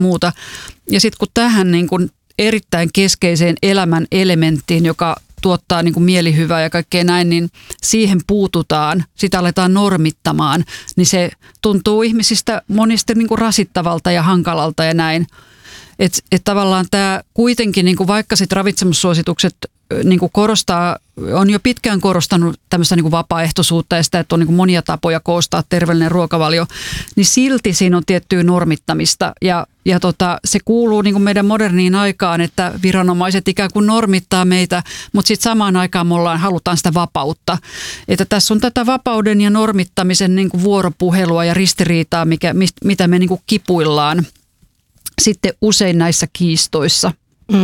muuta. Ja sitten kun tähän niin kuin erittäin keskeiseen elämän elementtiin, joka tuottaa niin kuin mielihyvää ja kaikkea näin, niin siihen puututaan, sitä aletaan normittamaan, niin se tuntuu ihmisistä monesti niin kuin rasittavalta ja hankalalta ja näin. Että tavallaan tämä kuitenkin, niin kuin vaikka sit ravitsemussuositukset niin kuin on jo pitkään korostanut tämmöistä niin kuin vapaaehtoisuutta ja sitä, että on niin kuin monia tapoja koostaa terveellinen ruokavalio, niin silti siinä on tiettyä normittamista ja se kuuluu niin kuin meidän moderniin aikaan, että viranomaiset ikään kuin normittaa meitä, mutta sitten samaan aikaan halutaan sitä vapautta. Että tässä on tätä vapauden ja normittamisen niin kuin vuoropuhelua ja ristiriitaa, mitä me niin kuin kipuillaan sitten usein näissä kiistoissa.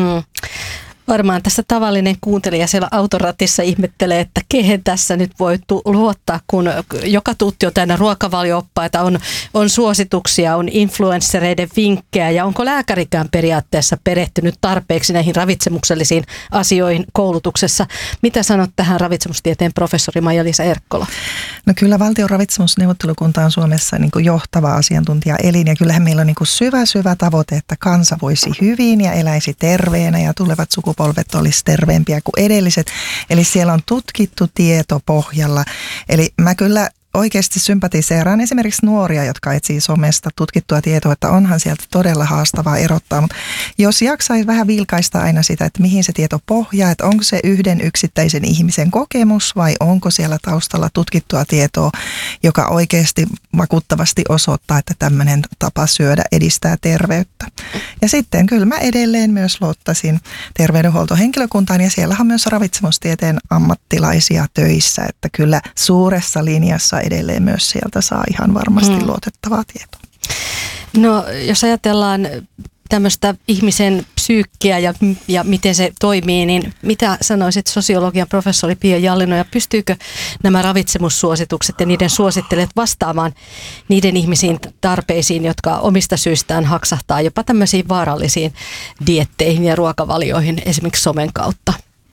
Varmaan tässä tavallinen kuuntelija siellä autoratissa ihmettelee, että kehen tässä nyt voi luottaa, kun joka tuutti on täynnä ruokavalio-oppaita, on suosituksia, on influenssereiden vinkkejä ja onko lääkärikään periaatteessa perehtynyt tarpeeksi näihin ravitsemuksellisiin asioihin koulutuksessa. Mitä sanot tähän ravitsemustieteen professori Maija-Liisa Erkkola? No kyllä valtion ravitsemusneuvottelukunta on Suomessa niin kuin johtava asiantuntijaelin ja kyllähän meillä on niin kuin syvä tavoite, että kansa voisi hyvin ja eläisi terveenä ja tulevat sukupolvet olisi terveempiä kuin edelliset. Eli siellä on tutkittu tieto pohjalla. Eli mä kyllä oikeasti sympatiseeraan esimerkiksi nuoria, jotka etsii somesta tutkittua tietoa, että onhan sieltä todella haastavaa erottaa. Mutta jos jaksaisi vähän vilkaista aina sitä, että mihin se tieto pohjaa, että onko se yhden yksittäisen ihmisen kokemus vai onko siellä taustalla tutkittua tietoa, joka oikeasti vakuuttavasti osoittaa, että tämmöinen tapa syödä edistää terveyttä. Ja sitten kyllä mä edelleen myös luottaisin terveydenhuoltohenkilökuntaan ja siellä on myös ravitsemustieteen ammattilaisia töissä, että kyllä suuressa linjassa edelleen myös sieltä saa ihan varmasti luotettavaa tietoa. No jos ajatellaan tämmöistä ihmisen psyykkiä ja miten se toimii, niin mitä sanoisit sosiologian professori Pia Jallinoja, pystyykö nämä ravitsemussuositukset ja niiden suosittelijat vastaamaan niiden ihmisiin tarpeisiin, jotka omista syistään haksahtaa jopa tämmöisiin vaarallisiin dietteihin ja ruokavalioihin esimerkiksi somen kautta?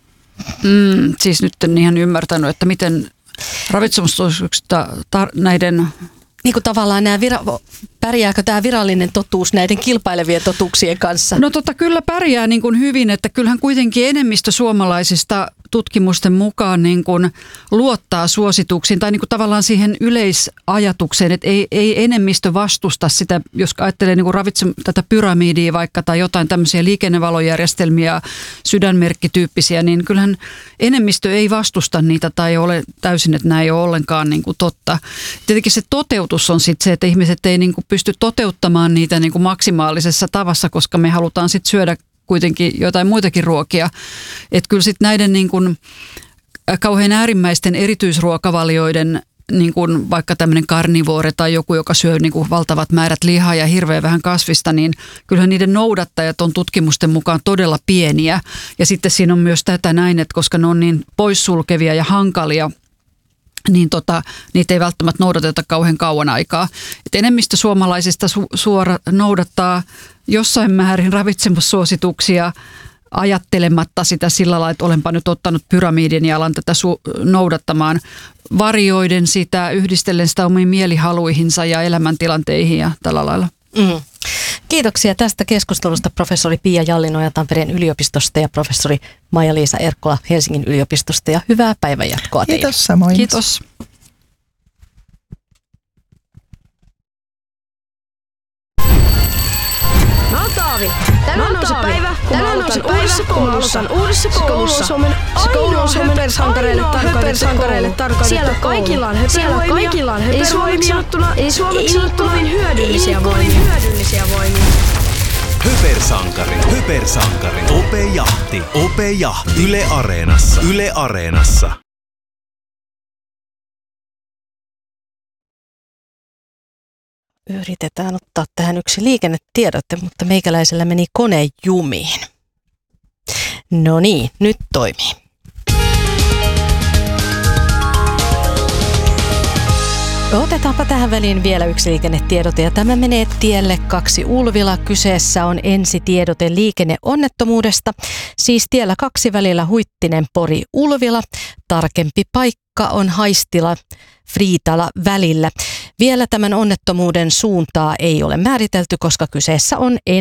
Siis nyt en ihan ymmärtänyt, että miten ravitsemussuosituksista näiden niin kuin tavallaan pärjääkö tämä virallinen totuus näiden kilpailevien totuuksien kanssa? No kyllä pärjää niin kuin hyvin, että kyllähän kuitenkin enemmistö suomalaisista tutkimusten mukaan niin kuin luottaa suosituksiin tai niin kuin tavallaan siihen yleisajatukseen, että ei enemmistö vastusta sitä, jos ajattelee niin kuin tätä pyramidia vaikka tai jotain tämmöisiä liikennevalojärjestelmiä, sydänmerkkityyppisiä, niin kyllähän enemmistö ei vastusta niitä tai ole täysin, että nämä ei ole ollenkaan niin kuin totta. Tietenkin se toteutus on sitten se, että ihmiset ei niin kuin pysty toteuttamaan niitä niin kuin maksimaalisessa tavassa, koska me halutaan sitten syödä kuitenkin jotain muitakin ruokia. Että kyllä sitten näiden niin kuin kauhean äärimmäisten erityisruokavalioiden, niin kuin vaikka tämmöinen karnivoore tai joku, joka syö niin kuin valtavat määrät lihaa ja hirveän vähän kasvista, niin kyllähän niiden noudattajat on tutkimusten mukaan todella pieniä. Ja sitten siinä on myös tätä näin, että koska ne on niin poissulkevia ja hankalia, niin niitä ei välttämättä noudateta kauhean kauan aikaa. Et enemmistö suomalaisista noudattaa jossain määrin ravitsemussuosituksia ajattelematta sitä sillä lailla, että olenpa nyt ottanut pyramidin ja alan tätä noudattamaan, varioiden sitä, yhdistellen sitä omiin mielihaluihinsa ja elämäntilanteihin ja tällä lailla. Kiitoksia tästä keskustelusta professori Pia Jallinoja Tampereen yliopistosta ja professori Maija-Liisa Erkkola Helsingin yliopistosta ja hyvää päivänjatkoa teille. Kiitos samoin. Kiitos. Mä oon Taavi. Tänään on se päivä, kun mä aloitan uudessa koulussa. Koulu on höpersankareille tarkoitettu. Siellä kaikilla on höpervoimia. Ei suomeksi sanottuna kovin hyödyllisiä voimia. Höpersankari. Ope Jahti. Yle Areenassa. Yritetään ottaa tähän yksi liikennetiedote, mutta meikäläisellä meni kone jumiin. No niin, nyt toimii. Otetaanpa tähän väliin vielä yksi liikennetiedote ja tämä menee tielle 2 Ulvila. Kyseessä on ensitiedote liikenneonnettomuudesta. Siis tiellä 2 välillä Huittinen Pori Ulvila. Tarkempi paikka on Haistila Friitala välillä. Vielä tämän onnettomuuden suuntaa ei ole määritelty, koska kyseessä on